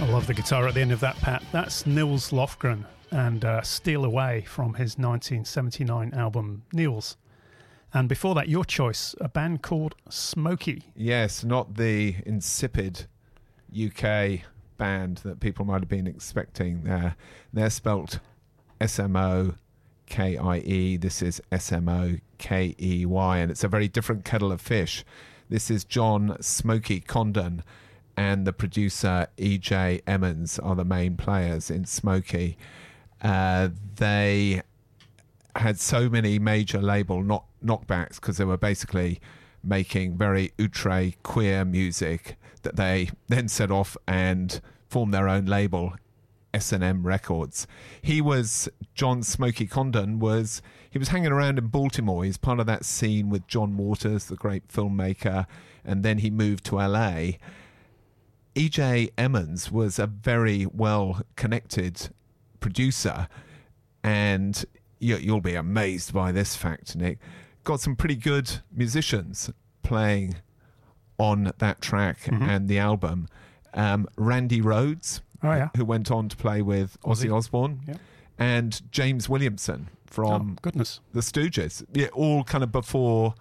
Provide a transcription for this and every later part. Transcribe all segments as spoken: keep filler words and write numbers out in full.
I love the guitar at the end of that, Pat. That's Nils Lofgren and uh, Steal Away from his nineteen seventy-nine album Nils. And before that, your choice, a band called Smokey. Yes, not the insipid U K band that people might have been expecting. Uh, they're spelt S M O K I E. This is S M O K E Y, and it's a very different kettle of fish. This is John Smokey Condon and the producer E J Emmons are the main players in Smokey. Uh, they had so many major label knock- knockbacks because they were basically making very outre queer music that they then set off and formed their own label, S and M Records. He was, John Smokey Condon was, he was hanging around in Baltimore. He's part of that scene with John Waters, the great filmmaker, and then he moved to L A. E J Emmons was a very well-connected producer, and you, you'll be amazed by this fact, Nick. Got some pretty good musicians playing on that track mm-hmm. and the album. Um, Randy Rhoads, oh, yeah. who went on to play with Ozzy, Ozzy. Osbourne, yeah. and James Williamson from oh, goodness. the Stooges. Yeah, all kind of before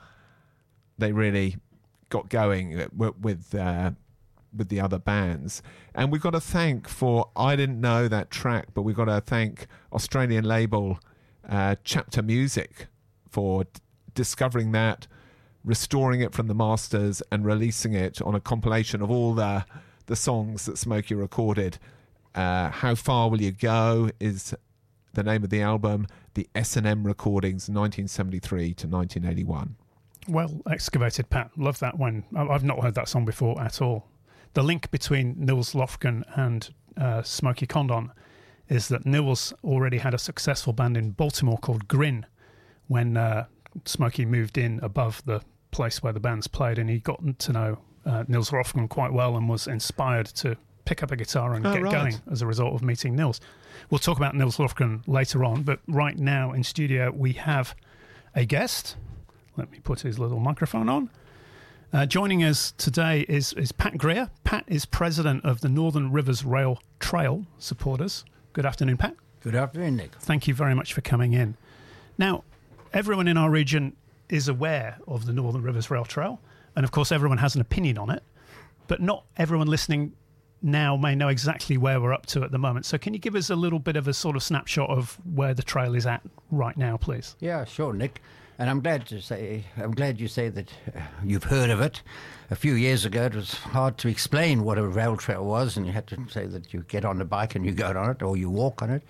they really got going with uh, with the other bands. And we've got to thank for, I didn't know that track, but we've got to thank Australian label uh, Chapter Music for d- discovering that, restoring it from the masters and releasing it on a compilation of all the the songs that Smokey recorded. Uh, How Far Will You Go is the name of the album. The S and M recordings, nineteen seventy-three to nineteen eighty-one. Well excavated, Pat. Love that one. I've not heard that song before at all. The link between Nils Lofgren and uh, Smokey Condon is that Nils already had a successful band in Baltimore called Grin when uh, Smokey moved in above the place where the bands played, and he got to know uh, Nils Lofgren quite well and was inspired to pick up a guitar and oh, get right. going as a result of meeting Nils. We'll talk about Nils Lofgren later on, but right now in studio we have a guest. Let me put his little microphone on. Uh, joining us today is, is Pat Greer. Pat is president of the Northern Rivers Rail Trail supporters. Good afternoon, Pat. Good afternoon, Nick. Thank you very much for coming in. Now, everyone in our region is aware of the Northern Rivers Rail Trail, and of course everyone has an opinion on it, but not everyone listening now may know exactly where we're up to at the moment. So can you give us a little bit of a sort of snapshot of where the trail is at right now, please? Yeah, sure, Nick. And I'm glad to say, I'm glad you say that uh, you've heard of it. A few years ago, it was hard to explain what a rail trail was, and you had to say that you get on the bike and you go on it, or you walk on it.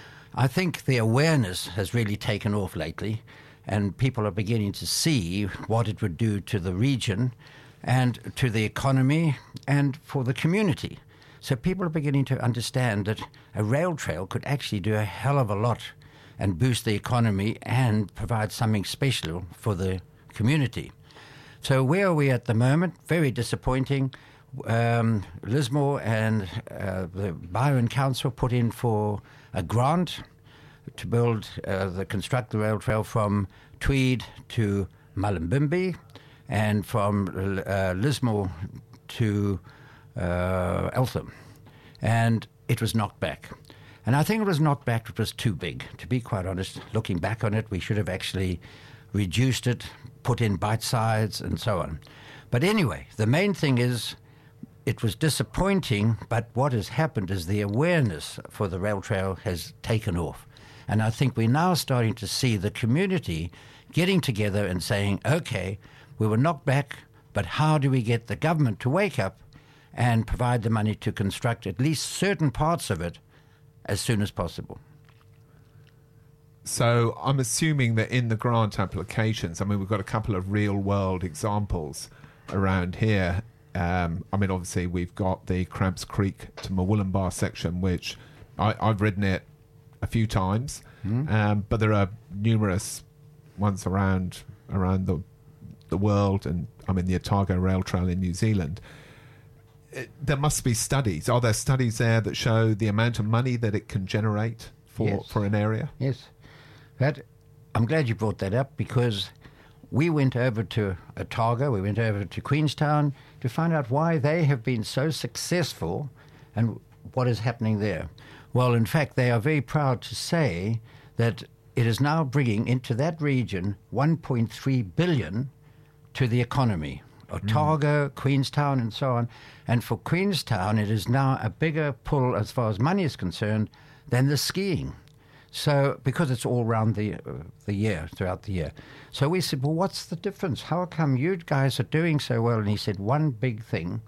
I think the awareness has really taken off lately, and people are beginning to see what it would do to the region and to the economy and for the community. So people are beginning to understand that a rail trail could actually do a hell of a lot and boost the economy and provide something special for the community. So where are we at the moment? Very disappointing. Um, Lismore and uh, the Byron Council put in for a grant to build, uh, the construct the rail trail from Tweed to Mullumbimby and from uh, Lismore to uh, Eltham. And it was knocked back. And I think it was knocked back, it was too big. To be quite honest, looking back on it, we should have actually reduced it, put in bite sides and so on. But anyway, the main thing is it was disappointing, but what has happened is the awareness for the rail trail has taken off. And I think we're now starting to see the community getting together and saying, okay, we were knocked back, but how do we get the government to wake up and provide the money to construct at least certain parts of it as soon as possible? So I'm assuming that in the grant applications, I mean, we've got a couple of real-world examples around here. Um, I mean, obviously, we've got the Crabs Creek to Murwillumbah section, which I, I've ridden it a few times, mm. um, but there are numerous ones around around the the world, and I mean, the Otago Rail Trail in New Zealand. It, there must be studies. Are there studies there that show the amount of money that it can generate for, yes. for an area? Yes. That, I'm glad you brought that up, because we went over to Otago, we went over to Queenstown to find out why they have been so successful and what is happening there? Well, in fact, they are very proud to say that it is now bringing into that region one point three billion to the economy. Otago, mm. Queenstown, and so on. And for Queenstown, it is now a bigger pull as far as money is concerned than the skiing. So, because it's all around the uh, the year, throughout the year. So we said, well, what's the difference? How come you guys are doing so well? And he said, one big thing,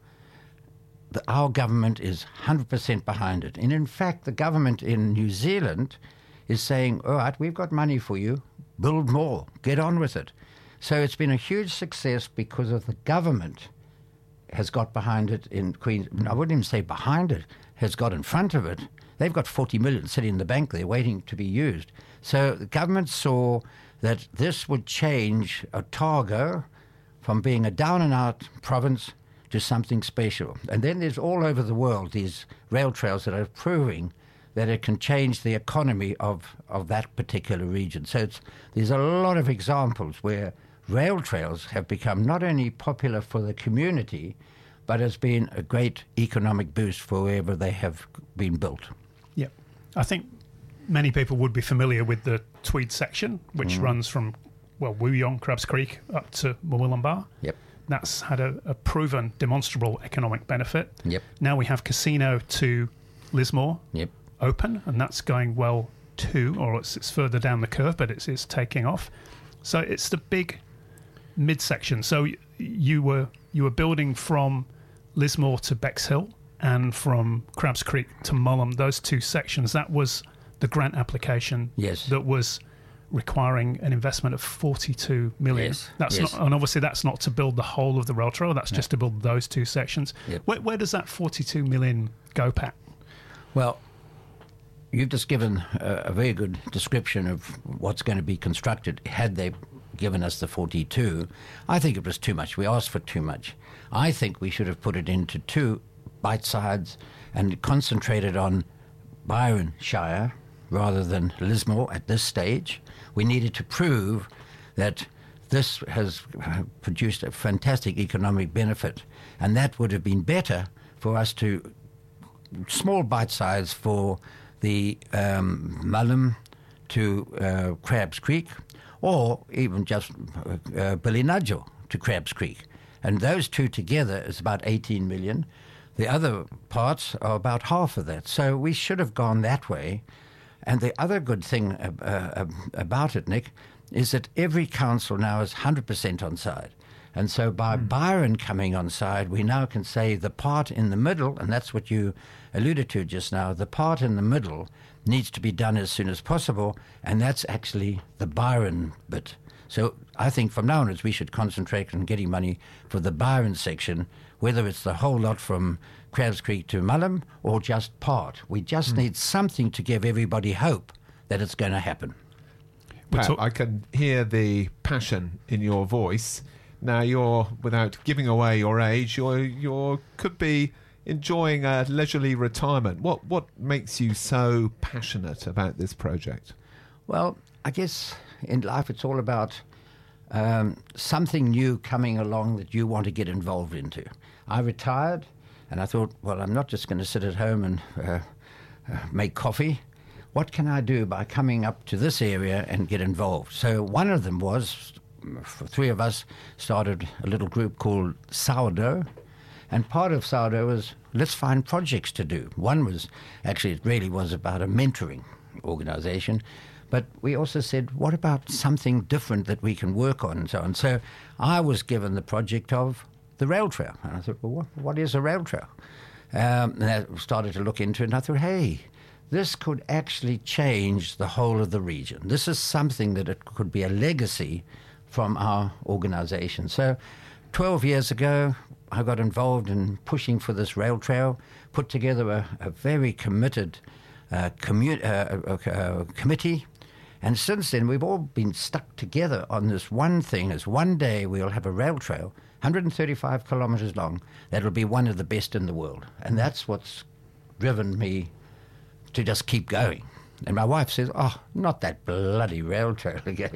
that our government is one hundred percent behind it. And in fact, the government in New Zealand is saying, all right, we've got money for you, build more, get on with it. So it's been a huge success because of the government has got behind it in Queens. I wouldn't even say behind it, has got in front of it. They've got forty million sitting in the bank there waiting to be used. So the government saw that this would change Otago from being a down-and-out province to something special. And then there's all over the world these rail trails that are proving that it can change the economy of, of that particular region. So it's, there's a lot of examples where rail trails have become not only popular for the community, but has been a great economic boost for wherever they have been built. Yeah. I think many people would be familiar with the Tweed section, which mm. runs from, well, Wooyong, Crabs Creek, up to Murwillumbah. Yep. That's had a, a proven, demonstrable economic benefit. Yep. Now we have Casino to Lismore yep. open, and that's going well too, or it's, it's further down the curve, but it's, it's taking off. So it's the big midsection. So y- you were you were building from Lismore to Bexhill and from Crabs Creek to Mullum, those two sections. That was the grant application yes. that was requiring an investment of forty-two million. Yes. That's yes. not, and obviously that's not to build the whole of the rail trail. That's no. just to build those two sections. Yep. Where, where does that forty-two million go, Pat? Well, you've just given a, a very good description of what's going to be constructed. Had they given us the forty-two, I think it was too much. We asked for too much. I think we should have put it into two bite sides and concentrated on Byron Shire rather than Lismore at this stage. We needed to prove that this has produced a fantastic economic benefit, and that would have been better for us to small bite size for the um, Mullum to uh, Crabs Creek, or even just uh, uh, Billinudgel to Crabs Creek. And those two together is about eighteen million. The other parts are about half of that. So we should have gone that way. And the other good thing uh, uh, about it, Nick, is that every council now is one hundred percent on side. And so by mm. Byron coming on side, we now can say the part in the middle, and that's what you alluded to just now, the part in the middle needs to be done as soon as possible, and that's actually the Byron bit. So I think from now onwards we should concentrate on getting money for the Byron section, whether it's the whole lot from Crabs Creek to Mullum or just part. We just mm. need something to give everybody hope that it's going to happen. Pat, I can hear the passion in your voice. Now you're, without giving away your age, you're you're could be enjoying a leisurely retirement. What what makes you so passionate about this project? Well, I guess in life it's all about um, something new coming along that you want to get involved into. I retired, and I thought, well, I'm not just going to sit at home and uh, uh, make coffee. What can I do by coming up to this area and get involved? So one of them was, three of us started a little group called Sourdough, and part of Sourdough was, let's find projects to do. One was, actually it really was about a mentoring organization, but we also said, what about something different that we can work on and so on. So I was given the project of the rail trail, and I thought, well, what, what is a rail trail? Um, and I started to look into it, and I thought, hey, this could actually change the whole of the region. This is something that it could be a legacy from our organization. So twelve years ago, I got involved in pushing for this rail trail, put together a, a very committed uh, commu- uh, uh, uh, committee, and since then we've all been stuck together on this one thing, is one day we'll have a rail trail, one hundred thirty-five kilometers long, that'll be one of the best in the world. And that's what's driven me to just keep going. And my wife says, oh, not that bloody rail trail again.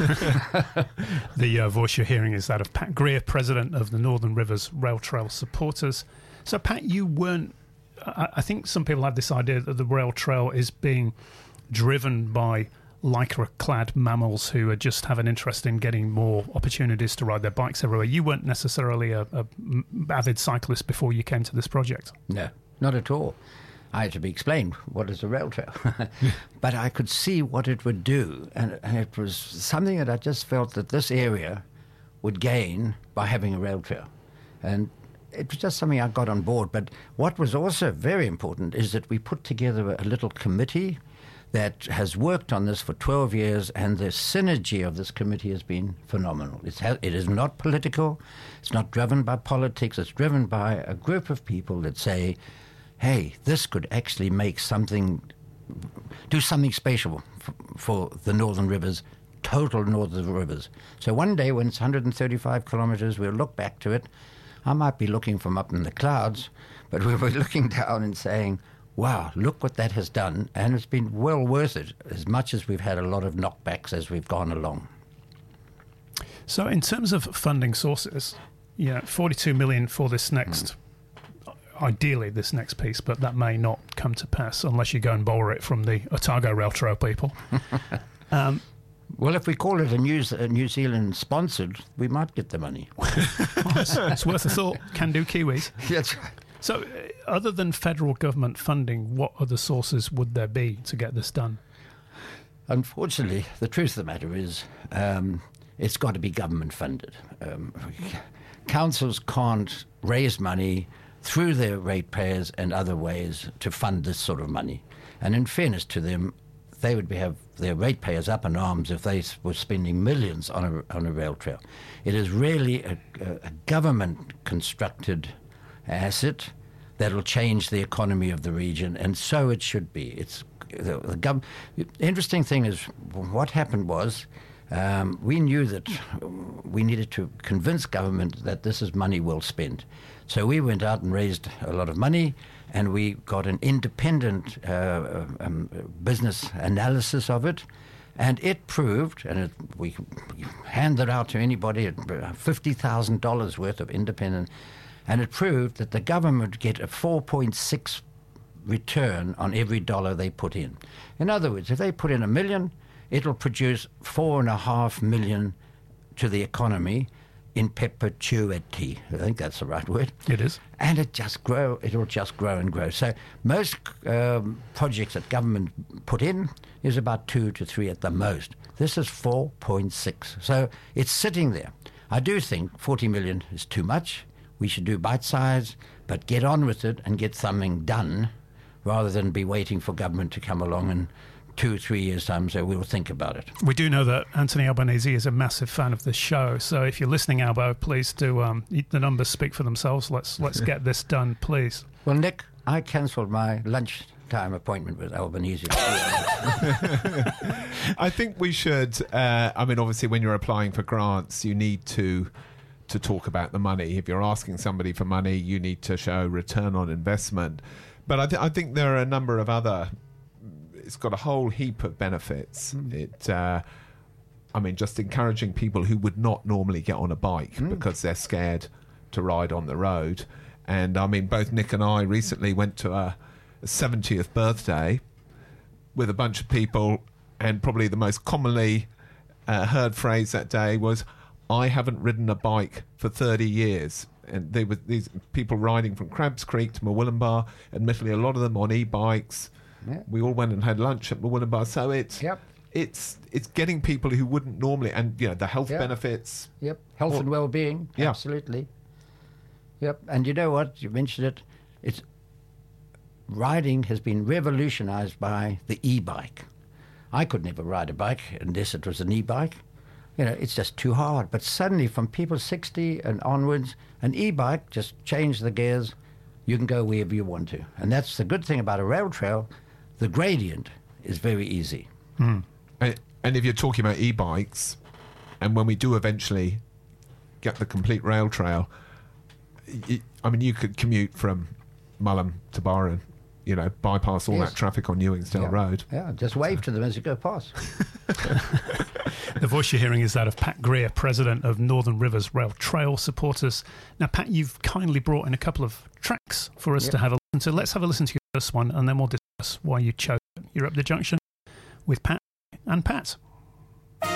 The uh, voice you're hearing is that of Pat Greer, president of the Northern Rivers Rail Trail Supporters. So, Pat, you weren't I, I think some people have this idea that the rail trail is being driven by lycra-clad mammals who are just have an interest in getting more opportunities to ride their bikes everywhere. You weren't necessarily a, a avid cyclist before you came to this project. No, not at all. I had to be explained what is a rail trail. But I could see what it would do, and, and it was something that I just felt that this area would gain by having a rail trail. And it was just something I got on board. But what was also very important is that we put together a little committee that has worked on this for twelve years, and the synergy of this committee has been phenomenal. It's ha- it is not political. It's not driven by politics. It's driven by a group of people that say, hey, this could actually make something, do something special for, for the Northern Rivers, total Northern Rivers. So one day when it's one hundred thirty-five kilometers, we'll look back to it. I might be looking from up in the clouds, but we'll be looking down and saying, wow, look what that has done. And it's been well worth it, as much as we've had a lot of knockbacks as we've gone along. So in terms of funding sources, yeah, forty-two million for this next, mm. ideally this next piece, but that may not come to pass unless you go and borrow it from the Otago Rail Trail people. um, well, if we call it a New, a New Zealand sponsored, we might get the money. it's, it's worth a thought. Can do Kiwis. That's right. So, uh, other than federal government funding, what other sources would there be to get this done? Unfortunately, the truth of the matter is um, it's got to be government funded. Um, councils can't raise money through their ratepayers and other ways to fund this sort of money. And in fairness to them, they would be, have their ratepayers up in arms if they were spending millions on a, on a rail trail. It is really a, a government-constructed asset that will change the economy of the region, and so it should be. It's the, the, gov- the interesting thing is what happened was um, we knew that we needed to convince government that this is money well spent. So we went out and raised a lot of money, and we got an independent uh, um, business analysis of it, and it proved, and it, we handed out to anybody fifty thousand dollars worth of independent. And it proved that the government would get a four point six return on every dollar they put in. In other words, if they put in a million, it'll produce four and a half million to the economy in perpetuity. I think that's the right word. It is. And it just grow. It'll just grow and grow. So most um, projects that government put in is about two to three at the most. This is four point six. So it's sitting there. I do think forty million is too much. We should do bite size, but get on with it and get something done rather than be waiting for government to come along in two or three years' time, so we'll think about it. We do know that Anthony Albanese is a massive fan of this show, so if you're listening, Albo, please do. Um, the numbers speak for themselves. Let's let's get this done, please. Well, Nick, I cancelled my lunchtime appointment with Albanese. I think we should, uh, I mean, obviously when you're applying for grants, you need to to talk about the money. If you're asking somebody for money, you need to show return on investment. But I, th- I think there are a number of other, it's got a whole heap of benefits. Mm. It, uh, I mean, just encouraging people who would not normally get on a bike mm. because they're scared to ride on the road. And I mean, both Nick and I recently went to a seventieth birthday with a bunch of people, and probably the most commonly uh, heard phrase that day was, I haven't ridden a bike for thirty years. And they were these people riding from Crabs Creek to Murwillumbah, admittedly a lot of them on e-bikes. Yeah. We all went and had lunch at Murwillumbah. So it's yep. it's it's getting people who wouldn't normally, and you know, the health yep. benefits. Yep, health or, and well-being, yeah. absolutely. Yep, and you know what? You mentioned it. It's riding has been revolutionized by the e-bike. I could never ride a bike unless it was an e-bike. You know, it's just too hard. But suddenly, from people sixty and onwards, an e-bike, just change the gears, you can go wherever you want to. And that's the good thing about a rail trail. The gradient is very easy. Mm. And, and if you're talking about e-bikes, and when we do eventually get the complete rail trail, it, I mean, you could commute from Mullum to Byron, you know, bypass all Yes. that traffic on Ewingsdale Yeah. Road. Yeah, just wave to them as you go past. The voice you're hearing is that of Pat Greer, president of Northern Rivers Rail Trail Supporters. Now, Pat, you've kindly brought in a couple of tracks for us Yep. to have a listen to. Let's have a listen to your first one, and then we'll discuss why you chose it. You're up the junction with Pat and Pat.